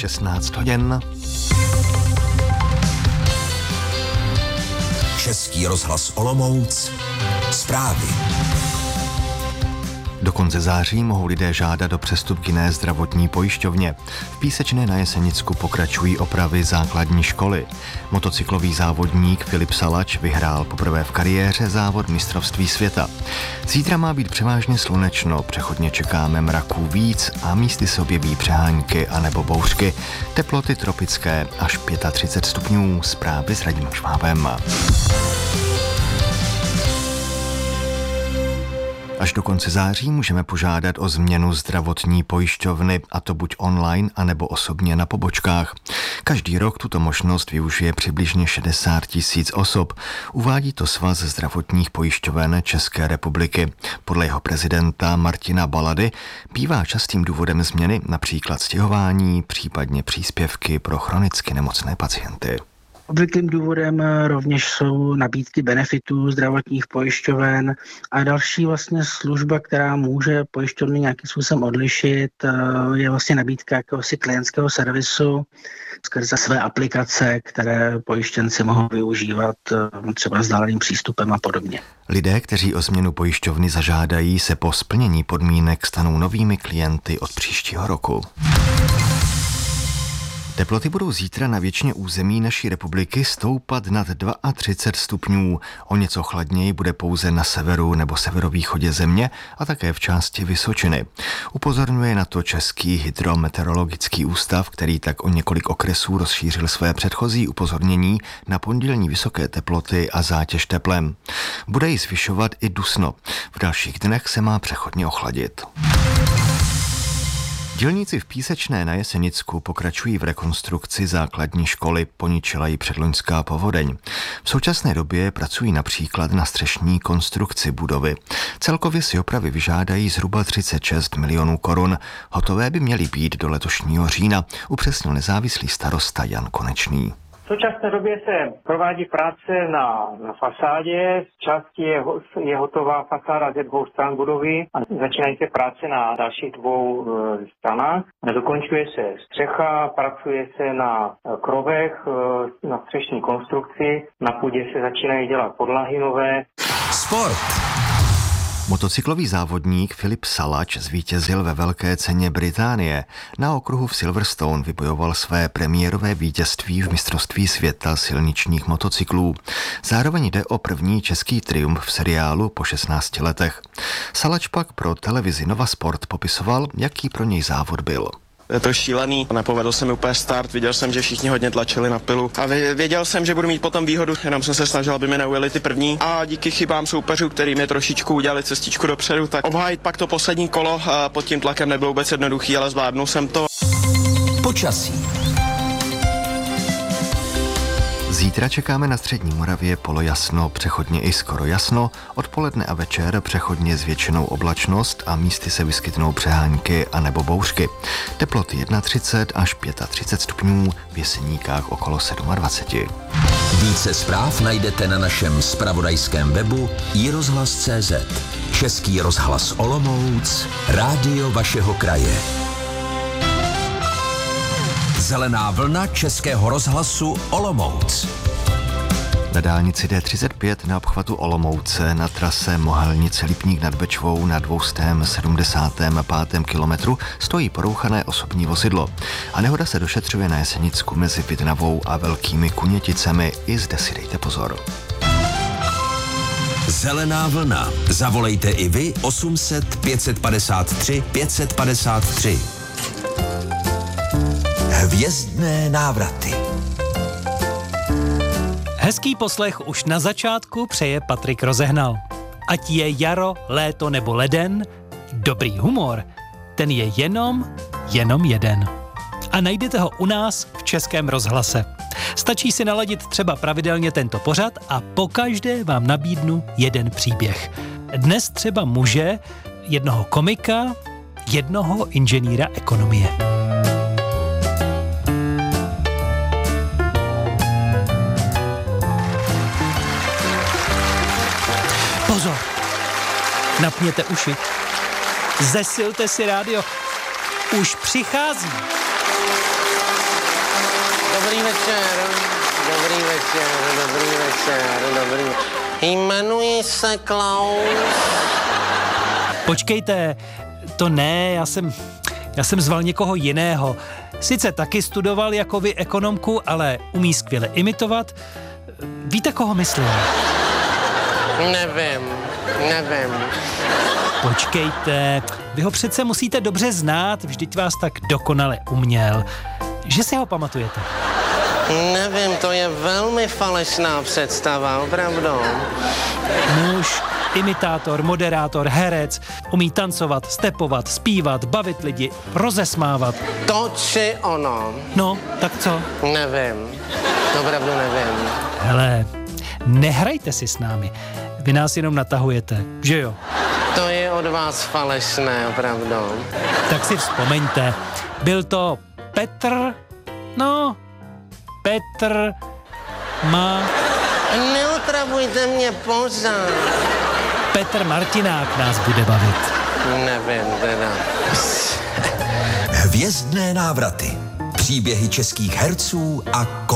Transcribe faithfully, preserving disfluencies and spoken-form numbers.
šestnáct hodin. Český rozhlas Olomouc. Zprávy. Do konce září mohou lidé žádat o přestup k jiné zdravotní pojišťovně. V Písečné na Jesenicku pokračují opravy základní školy. Motocyklový závodník Filip Salač vyhrál poprvé v kariéře závod mistrovství světa. Zítra má být převážně slunečno, přechodně čekáme mraků víc a místy se objeví přehánky anebo bouřky. Teploty tropické až třicet pět stupňů. Zprávy s Radimem Švábem. Až do konce září můžeme požádat o změnu zdravotní pojišťovny, a to buď online, anebo osobně na pobočkách. Každý rok tuto možnost využije přibližně šedesát tisíc osob. Uvádí to Svaz zdravotních pojišťoven České republiky. Podle jeho prezidenta Martina Balady bývá častým důvodem změny například stěhování, případně příspěvky pro chronicky nemocné pacienty. Obvyklým důvodem rovněž jsou nabídky benefitů zdravotních pojišťoven a další vlastně služba, která může pojišťovny nějakým způsobem odlišit, je vlastně nabídka jakéhosi klientského servisu skrze své aplikace, které pojištěnci mohou využívat třeba vzdáleným přístupem a podobně. Lidé, kteří o změnu pojišťovny zažádají, se po splnění podmínek stanou novými klienty od příštího roku. Teploty budou zítra na většině území naší republiky stoupat nad třicet dva stupňů. O něco chladněji bude pouze na severu nebo severovýchodě země a také v části Vysočiny. Upozorňuje na to Český hydrometeorologický ústav, který tak o několik okresů rozšířil své předchozí upozornění na pondělní vysoké teploty a zátěž teplem. Bude ji zvyšovat i dusno. V dalších dnech se má přechodně ochladit. Dělníci v Písečné na Jesenicku pokračují v rekonstrukci základní školy, poničila ji předloňská povodeň. V současné době pracují například na střešní konstrukci budovy. Celkově si opravy vyžádají zhruba třicet šest milionů korun. Hotové by měly být do letošního října, upřesnil nezávislý starosta Jan Konečný. V současné době se provádí práce na, na fasádě, z části je, je hotová fasáda ze dvou stran budovy a začínají se práce na dalších dvou e, stranách. Dokončuje se střecha, pracuje se na krovech, e, na střešní konstrukci, na půdě se začínají dělat podlahy nové. Sport. Motocyklový závodník Filip Salač zvítězil ve velké ceně Británie. Na okruhu v Silverstone vybojoval své premiérové vítězství v mistrovství světa silničních motocyklů. Zároveň jde o první český triumf v seriálu po šestnácti letech. Salač pak pro televizi Nova Sport popisoval, jaký pro něj závod byl. Je to šílený, nepovedl se mi úplně start, viděl jsem, že všichni hodně tlačili na pilu a věděl jsem, že budu mít potom výhodu, jenom jsem se snažil, aby mi neujeli ty první a díky chybám soupeřů, který mi trošičku udělali cestičku dopředu, tak obhájit pak to poslední kolo a pod tím tlakem nebylo vůbec jednoduchý, ale zvládnul jsem to. Počasí. Zítra čekáme na střední Moravě polojasno, přechodně i skoro jasno, odpoledne a večer přechodně zvětšenou oblačnost a místy se vyskytnou přehánky a nebo bouřky. Teploty třicet jedna až třicet pět stupňů, v Jeseníkách okolo dvacet sedm. Více zpráv najdete na našem zpravodajském webu i rozhlas tečka cé zet. Český rozhlas Olomouc, rádio vašeho kraje. Zelená vlna Českého rozhlasu Olomouc. Na dálnici D třicet pět na obchvatu Olomouce na trase Mohelnice-Lipník nad Bečvou na dvě stě sedmdesátém pátém kilometru stojí porouchané osobní vozidlo. A nehoda se došetřuje na Jesenicku mezi Vidnavou a Velkými Kuněticemi. I zde si dejte pozor. Zelená vlna. Zavolejte i vy osm set pět padesát tři pět padesát tři. Hvězdné návraty. Hezký poslech už na začátku přeje Patrik Rozehnal. Ať je jaro, léto nebo leden, dobrý humor, ten je jenom, jenom jeden. A najdete ho u nás v Českém rozhlase. Stačí si naladit třeba pravidelně tento pořad a pokaždé vám nabídnu jeden příběh. Dnes třeba muže, jednoho komika, jednoho inženýra ekonomie. Pozor, napněte uši, zesilte si rádio, už přichází Dobrý večer, dobrý večer, dobrý večer, dobrý večer. Jmenuji se Klaus. Počkejte, to ne, já jsem, já jsem zval někoho jiného. Sice taky studoval jako vy ekonomku, ale umí skvěle imitovat. Víte, koho myslím? Nevím, nevím. Počkejte, vy ho přece musíte dobře znát, vždyť vás tak dokonale uměl. Že si ho pamatujete? Nevím, to je velmi falešná představa, opravdu. Muž, imitátor, moderátor, herec, umí tancovat, stepovat, zpívat, bavit lidi, rozesmávat. To či ono. No, tak co? Nevím, opravdu nevím. Hele, nehrajte si s námi. Vy nás jenom natahujete, že jo? To je od vás falešné, opravdu. Tak si vzpomeňte, byl to Petr, no, Petr má... Neotravujte mě pořád. Petr Martinák nás bude bavit. Nevím, teda. Hvězdné návraty. Příběhy českých herců a